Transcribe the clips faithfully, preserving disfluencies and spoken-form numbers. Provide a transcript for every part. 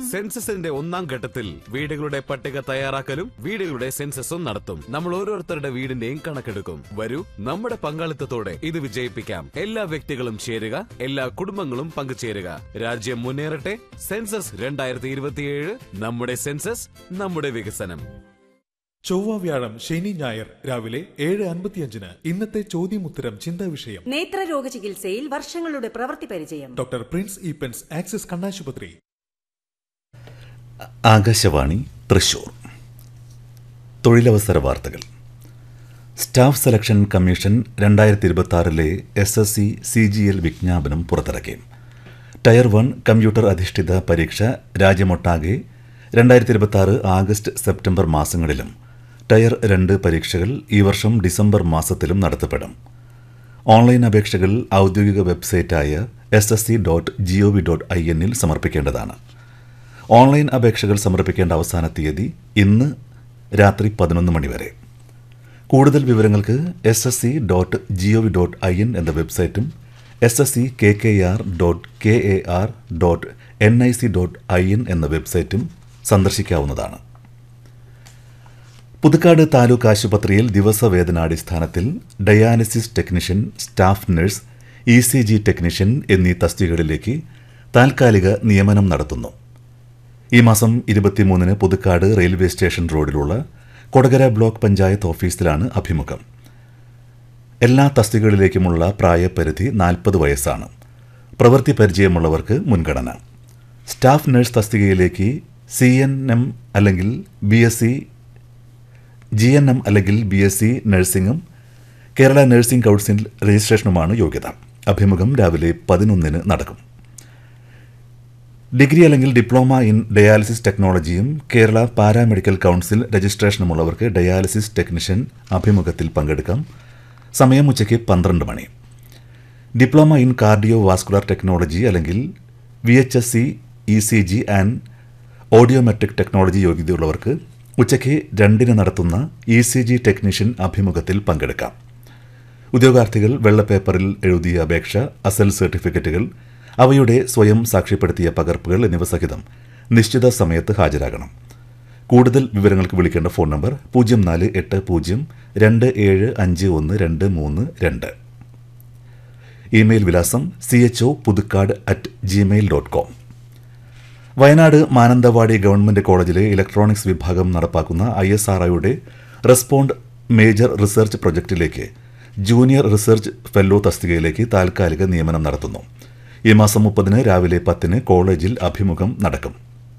സെൻസസിന്റെ ഒന്നാം ഘട്ടത്തിൽ വീടുകളുടെ പട്ടിക തയ്യാറാക്കലും വീടുകളുടെ സെൻസസും നടത്തും. നമ്മൾ ഓരോരുത്തരുടെ വീടിന്റെയും കണക്കെടുക്കും. വരൂ, നമ്മുടെ പങ്കാളിത്തത്തോടെ ഇത് വിജയിപ്പിക്കാം. എല്ലാ വ്യക്തികളും ചേരുക, എല്ലാ കുടുംബങ്ങളും പങ്കുചേരുക. രാജ്യം മുന്നേറട്ടെ. സെൻസസ് രണ്ടായിരത്തി ഇരുപത്തിയേഴ്. നമ്മുടെ സെൻസസ്, നമ്മുടെ വികസനം. ചൊവ്വ, വ്യാഴം, ശനി, ഞായർ രാവിലെ ഏഴ് അൻപത്തിയഞ്ചിന് ഇന്നത്തെ ചോദ്യമുത്തരം ചിന്താ വിഷയം. നേത്രരോഗ ചികിത്സയിൽ വർഷങ്ങളുടെ പ്രവൃത്തി പരിചയം. ഡോക്ടർ പ്രിൻസ് ഈപ്പൻസ്, ആക്സിസ് കണ്ണാശുപത്രി. ആകാശവാണി തൃശൂർ. തൊഴിലവസര വാർത്തകൾ. സ്റ്റാഫ് സെലക്ഷൻ കമ്മീഷൻ രണ്ടായിരത്തി ഇരുപത്തി ആറിലെ S S C C G L വിജ്ഞാപനം പുറത്തിറക്കി. ടയർ വൺ കമ്പ്യൂട്ടർ അധിഷ്ഠിത പരീക്ഷ രാജ്യമൊട്ടാകെ രണ്ടായിരത്തി ഇരുപത്തി ആറ് ആഗസ്റ്റ് സെപ്റ്റംബർ മാസങ്ങളിലും ടയർ രണ്ട് പരീക്ഷകൾ ഈ വർഷം ഡിസംബർ മാസത്തിലും നടത്തപ്പെടും. ഓൺലൈൻ അപേക്ഷകൾ ഔദ്യോഗിക വെബ്സൈറ്റായ S S C dot G O V dot I എന്നിൽ സമർപ്പിക്കേണ്ടതാണ്. ഓൺലൈൻ അപേക്ഷകൾ സമർപ്പിക്കേണ്ട അവസാന തീയതി ഇന്ന് രാത്രി പതിനൊന്ന് മണി വരെ. കൂടുതൽ വിവരങ്ങൾക്ക് S S C dot G O V dot I N എന്ന വെബ്സൈറ്റും S S C K K R dot K A R dot N I C dot I N എന്ന വെബ്സൈറ്റും സന്ദർശിക്കാവുന്നതാണ്. പുതുക്കാട് താലൂക്ക് ആശുപത്രിയിൽ ദിവസവേതനാടിസ്ഥാനത്തിൽ dialysis technician, staff nurse, E C G technician എന്നീ തസ്തികകളിലേക്ക് താൽക്കാലിക നിയമനം നടത്തുന്നു. ഈ മാസം ഇരുപത്തിമൂന്നിന് പുതുക്കാട് റെയിൽവേ സ്റ്റേഷൻ റോഡിലുള്ള കൊടകര ബ്ലോക്ക് പഞ്ചായത്ത് ഓഫീസിലാണ് അഭിമുഖം. എല്ലാ തസ്തികകളിലേക്കുമുള്ള പ്രായപരിധി നാൽപ്പത് വയസ്സാണ്. പ്രവൃത്തി പരിചയമുള്ളവർക്ക് മുൻഗണന. സ്റ്റാഫ് നഴ്സ് തസ്തികയിലേക്ക് സി എൻ എം അല്ലെങ്കിൽ B S C, G N M അല്ലെങ്കിൽ B S C നഴ്സിംഗും Kerala nursing council രജിസ്ട്രേഷനുമാണ് യോഗ്യത. അഭിമുഖം രാവിലെ പതിനൊന്നിന് നടക്കും. ഡിഗ്രി അല്ലെങ്കിൽ ഡിപ്ലോമ ഇൻ ഡയാലിസിസ് ടെക്നോളജിയും Kerala paramedical council രജിസ്ട്രേഷനുമുള്ളവർക്ക് dialysis technician അഭിമുഖത്തിൽ പങ്കെടുക്കാം. സമയം ഉച്ചയ്ക്ക് പന്ത്രണ്ട് മണി. Diploma in cardio vascular technology അല്ലെങ്കിൽ V H S C, E C G and audiometric technology യോഗ്യതയുള്ളവർക്ക് ഉച്ചയ്ക്ക് രണ്ടിന് നടത്തുന്ന ഇ സി ജി ടെക്നീഷ്യൻ അഭിമുഖത്തിൽ പങ്കെടുക്കാം. ഉദ്യോഗാർത്ഥികൾ വെള്ളപ്പേപ്പറിൽ എഴുതിയ അപേക്ഷ, അസൽ സർട്ടിഫിക്കറ്റുകൾ, അവയുടെ സ്വയം സാക്ഷ്യപ്പെടുത്തിയ പകർപ്പുകൾ എന്നിവ സഹിതം നിശ്ചിത സമയത്ത് ഹാജരാകണം. കൂടുതൽ വിവരങ്ങൾക്ക് വിളിക്കേണ്ട ഫോൺ നമ്പർ പൂജ്യം നാല് എട്ട് പൂജ്യം രണ്ട് ഏഴ് അഞ്ച് ഒന്ന് രണ്ട് മൂന്ന് രണ്ട്. ഇമെയിൽ വിലാസം C H O Puthukkad at Gmail dot com. Wayanad Mananthavady government കോളേജിലെ ഇലക്ട്രോണിക്സ് വിഭാഗം നടപ്പാക്കുന്ന ഐ എസ് ആർ ഒയുടെ respond major research പ്രൊജക്ടിലേക്ക് junior research fellow തസ്തികയിലേക്ക് താൽക്കാലിക നിയമനം നടത്തുന്നു. ഈ മാസം മുപ്പതിന് രാവിലെ പത്തിന് കോളേജിൽ അഭിമുഖം നടക്കും.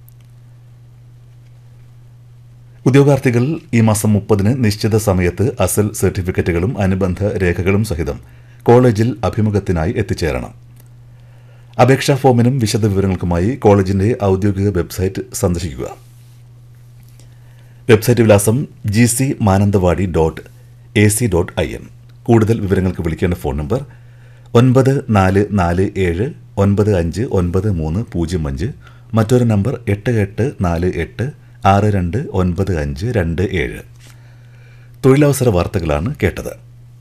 ഉദ്യോഗാർത്ഥികൾ ഈ മാസം മുപ്പതിന് നിശ്ചിത സമയത്ത് അസൽ സർട്ടിഫിക്കറ്റുകളും അനുബന്ധ രേഖകളും സഹിതം കോളേജിൽ അഭിമുഖത്തിനായി എത്തിച്ചേരണം. അപേക്ഷാ ഫോമിനും വിശദവിവരങ്ങൾക്കുമായി കോളേജിന്റെ ഔദ്യോഗിക വെബ്സൈറ്റ് സന്ദർശിക്കുക. വെബ്സൈറ്റ് വിലാസം G C Mananthavady dot A C dot I N. കൂടുതൽ വിവരങ്ങൾക്ക് വിളിക്കേണ്ട ഫോൺ നമ്പർ ഒൻപത് നാല് നാല് ഏഴ് ഒൻപത് അഞ്ച് ഒൻപത് മൂന്ന് പൂജ്യം അഞ്ച്. മറ്റൊരു നമ്പർ എട്ട് എട്ട് നാല് എട്ട് ആറ് രണ്ട് ഒൻപത് അഞ്ച് രണ്ട് ഏഴ്. തൊഴിലവസര വാർത്തകളാണ് കേട്ടത്.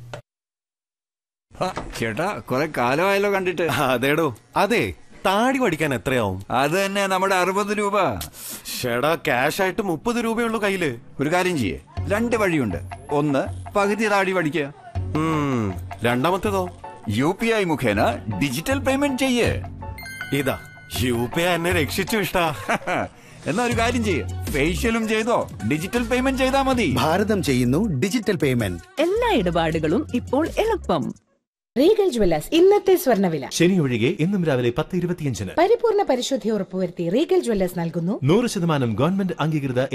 ചേട്ടാ, കുറെ കാലമായല്ലോ കണ്ടിട്ട്. അതേടോ, അതെ. താടി പഠിക്കാൻ എത്രയാവും? അത് തന്നെ, നമ്മുടെ അറുപത് രൂപ. ഷേടാ, ക്യാഷ് ആയിട്ട് മുപ്പത് രൂപയുള്ളൂ കയ്യില്. ഒരു കാര്യം ചെയ്യേ, രണ്ട് വഴിയുണ്ട്. ഒന്ന്, പകുതി താടി പഠിക്കുക. രണ്ടാമത്തേതോ? യു പി ഐ മുഖേന ഡിജിറ്റൽ പേയ്മെന്റ് ചെയ്യേ. ഇതാ യു പി ഐ എന്നെ രക്ഷിച്ചു ഇഷ്ടാ. എന്നാ ഒരു കാര്യം ചെയ്യേ, ഫേഷ്യലും ചെയ്തോ ഡിജിറ്റൽ പേയ്മെന്റ് ചെയ്താൽ മതി. ഭാരതം ചെയ്യുന്നു ഡിജിറ്റൽ പേയ്മെന്റ്. എല്ലാ ഇടപാടുകളും ഇപ്പോൾ എളുപ്പം. റീഗൽ ജ്വല്ലേഴ്സ് ഇന്നത്തെ സ്വർണ്ണവില. ശനി ഒഴികെ ഇന്നും രാവിലെ പത്ത് ഇരുപത്തിയഞ്ചിന് പരിപൂർണ പരിശുദ്ധി ഉറപ്പുവരുത്തി റീഗൽ ജ്വല്ലേഴ്സ് നൽകുന്നു നൂറ് ശതമാനം ഗവൺമെന്റ് അംഗീകൃത